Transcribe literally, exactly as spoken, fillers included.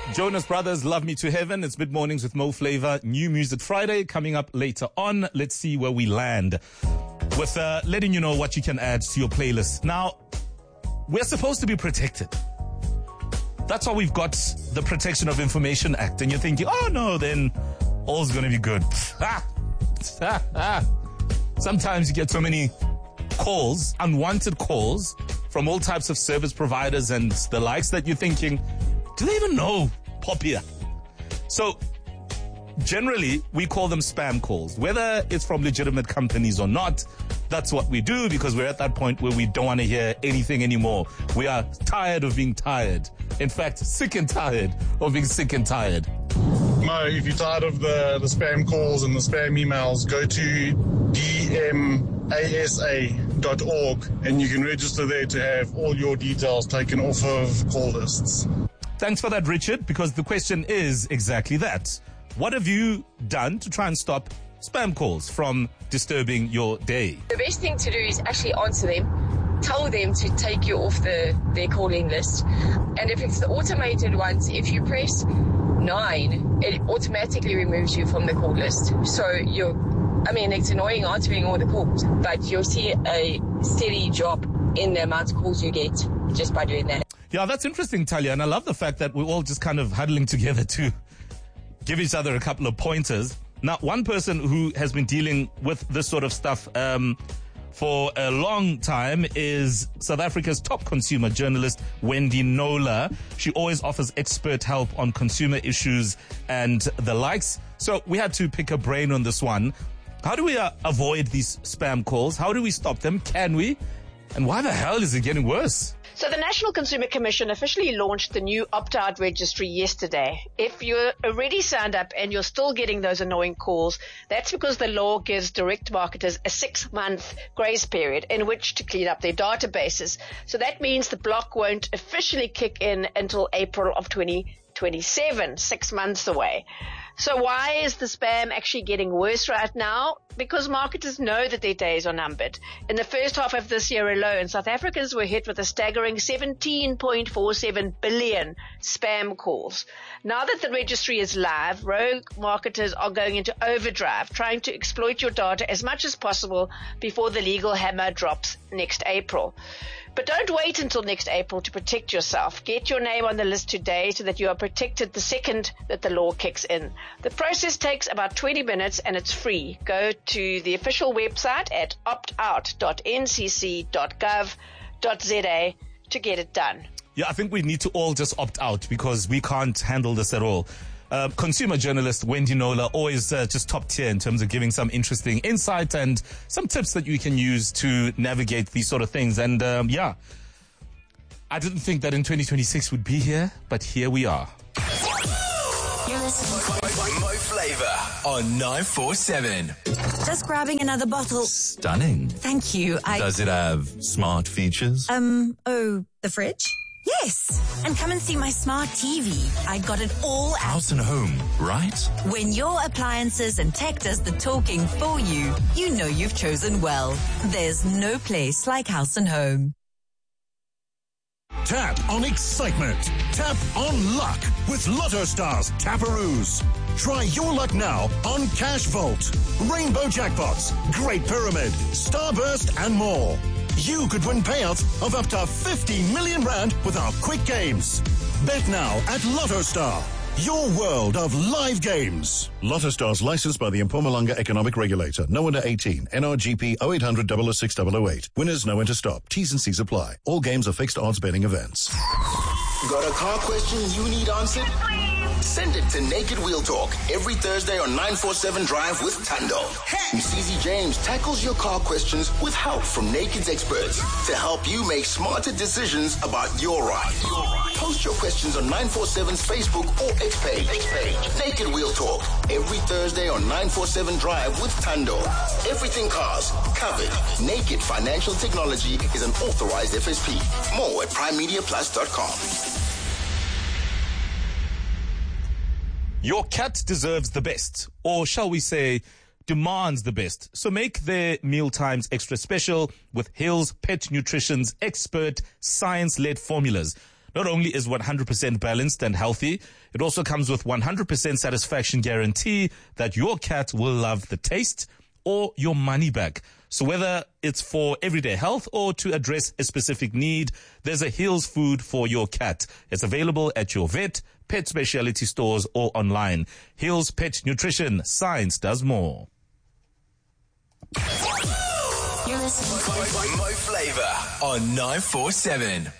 Jonas Brothers, Love Me to Heaven. It's Mid Mornings with Mo Flavor. New Music Friday coming up later on. Let's see where we land with uh, letting you know what you can add to your playlist. Now, we're supposed to be protected. That's why we've got the Protection of Information Act. And you're thinking, oh no, then all's going to be good. Sometimes you get so many calls, unwanted calls from all types of service providers and the likes that you're thinking, do they even know Popia? So generally, we call them spam calls. Whether it's from legitimate companies or not, that's what we do because we're at that point where we don't want to hear anything anymore. We are tired of being tired. In fact, sick and tired of being sick and tired. Mo, if you're tired of the, the spam calls and the spam emails, go to d m a s a dot org and you can register there to have all your details taken off of call lists. Thanks for that, Richard, because the question is exactly that. What have you done to try and stop spam calls from disturbing your day? The best thing to do is actually answer them. Tell them to take you off the their calling list. And if it's the automated ones, if you press nine, it automatically removes you from the call list. So you're, I mean, it's annoying answering all the calls, but you'll see a steady drop in the amount of calls you get just by doing that. Yeah, that's interesting, Talia, and I love the fact that we're all just kind of huddling together to give each other a couple of pointers. Now, one person who has been dealing with this sort of stuff um, for a long time is South Africa's top consumer journalist, Wendy Knowler. She always offers expert help on consumer issues and the likes. So we had to pick a brain on this one. How do we uh, avoid these spam calls? How do we stop them? Can we? And why the hell is it getting worse? So the National Consumer Commission officially launched the new opt-out registry yesterday. If you're already signed up and you're still getting those annoying calls, that's because the law gives direct marketers a six-month grace period in which to clean up their databases. So that means the block won't officially kick in until April of twenty twenty-seven, six months away. So why is the spam actually getting worse right now? Because marketers know that their days are numbered. In the first half of this year alone, South Africans were hit with a staggering seventeen point four seven billion spam calls. Now that the registry is live, rogue marketers are going into overdrive, trying to exploit your data as much as possible before the legal hammer drops next April. But don't wait until next April to protect yourself. Get your name on the list today so that you are protected the second that the law kicks in. The process takes about twenty minutes and it's free. Go to the official website at opt out dot n c c dot gov dot z a to get it done. Yeah, I think we need to all just opt out because we can't handle this at all. Uh, consumer journalist Wendy Knowler, always uh, just top tier in terms of giving some interesting insight and some tips that you can use to navigate these sort of things. And um, yeah, I didn't think that in twenty twenty-six we'd be here, but here we are. You're listening to Mo Flavor on nine four seven. Just grabbing another bottle. Stunning. Thank you. I Does it have smart features? Um, oh, the fridge? Yes. And come and see my smart T V. I got it all out. House and Home, right? When your appliances and tech does the talking for you, you know you've chosen well. There's no place like House and Home. Tap on excitement. Tap on luck with Lotto Stars Taparoos. Try your luck now on Cash Vault, Rainbow Jackpots, Great Pyramid, Starburst, and more. You could win payouts of up to fifty million rand with our quick games. Bet now at Lotto Star, your world of live games. Lotto Stars licensed by the Mpumalanga Economic Regulator. No under eighteen. N R G P oh eight hundred, double oh six, double oh eight. Winners know when to stop. T's and C's apply. All games are fixed odds betting events. Got a car question you need answered? Send it to Naked Wheel Talk every Thursday on nine forty-seven Drive with Tando. Hey. Susie James tackles your car questions with help from Naked's experts to help you make smarter decisions about your ride. Your ride. Post your questions on nine forty-seven's Facebook or X page. X page. Naked Wheel Talk every Thursday on nine forty-seven Drive with Tando. Everything cars covered. Naked Financial Technology is an authorized F S P. More at prime media plus dot com. Your cat deserves the best, or shall we say, demands the best. So make their meal times extra special with Hill's Pet Nutrition's expert science-led formulas. Not only is one hundred percent balanced and healthy, it also comes with one hundred percent satisfaction guarantee that your cat will love the taste or your money back. So whether it's for everyday health or to address a specific need, there's a Hills food for your cat. It's available at your vet, pet specialty stores, or online. Hills Pet Nutrition. Science does more. You're listening to Mo Flava on nine four seven.